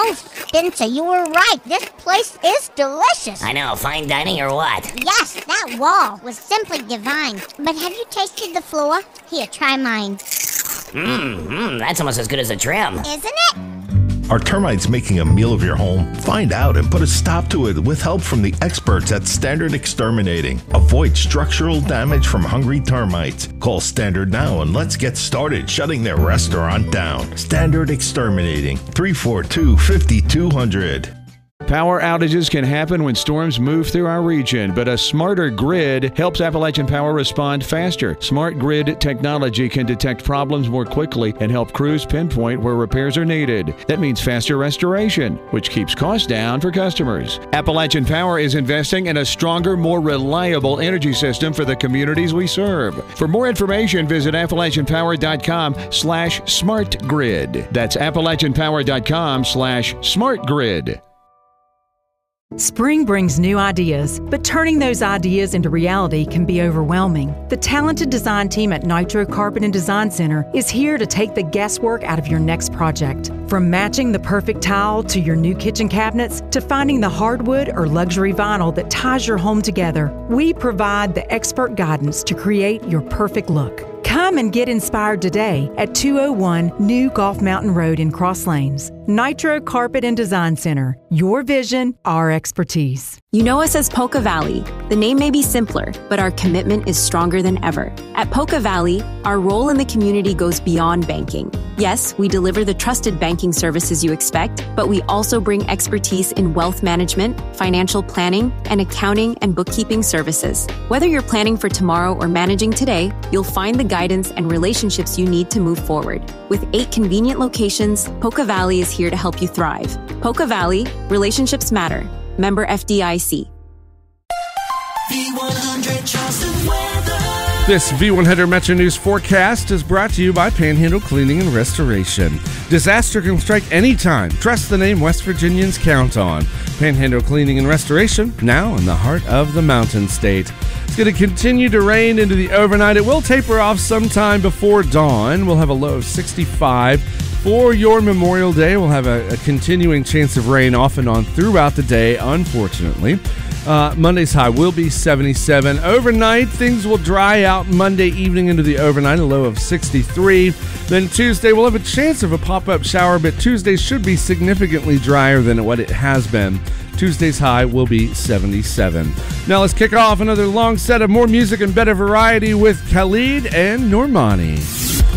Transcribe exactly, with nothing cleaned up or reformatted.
Oh, Spencer, you were right. This place is delicious. I know, fine dining or what? Yes, that wall was simply divine. But have you tasted the floor? Here, try mine. Mmm, mm, that's almost as good as a trim. Isn't it? Are termites making a meal of your home? Find out and put a stop to it with help from the experts at Standard Exterminating. Avoid structural damage from hungry termites. Call Standard now and let's get started shutting their restaurant down. Standard Exterminating, three four two, five two zero zero. Power outages can happen when storms move through our region, but a smarter grid helps Appalachian Power respond faster. Smart grid technology can detect problems more quickly and help crews pinpoint where repairs are needed. That means faster restoration, which keeps costs down for customers. Appalachian Power is investing in a stronger, more reliable energy system for the communities we serve. For more information, visit appalachianpower.com slash smartgrid. That's appalachianpower.com slash smartgrid. Spring brings new ideas, but turning those ideas into reality can be overwhelming. The talented design team at Nitro Carpet and Design Center is here to take the guesswork out of your next project. From matching the perfect tile to your new kitchen cabinets to finding the hardwood or luxury vinyl that ties your home together, we provide the expert guidance to create your perfect look. Come and get inspired today at two oh one New Gulf Mountain Road in Cross Lanes. Nitro Carpet and Design Center. Your vision, our expertise. You know us as Polka Valley. The name may be simpler, but our commitment is stronger than ever. At Polka Valley, our role in the community goes beyond banking. Yes, we deliver the trusted banking services you expect, but we also bring expertise in wealth management, financial planning, and accounting and bookkeeping services. Whether you're planning for tomorrow or managing today, you'll find the guidance and relationships you need to move forward. With eight convenient locations, Polka Valley is here to help you thrive. Polka Valley, relationships matter. Member F D I C. V one hundred Charleston weather. This V one hundred Metro News forecast is brought to you by Panhandle Cleaning and Restoration. Disaster can strike anytime. Trust the name West Virginians count on. Panhandle Cleaning and Restoration, now in the heart of the Mountain State. It's going to continue to rain into the overnight. It will taper off sometime before dawn. We'll have a low of sixty-five. For your Memorial Day, we'll have a, a continuing chance of rain off and on throughout the day, unfortunately. Uh, Monday's high will be seventy-seven. Overnight, things will dry out Monday evening into the overnight, a low of sixty-three. Then Tuesday, we'll have a chance of a pop-up shower, but Tuesday should be significantly drier than what it has been. Tuesday's high will be seventy-seven. Now let's kick off another long set of more music and better variety with Khalid and Normani.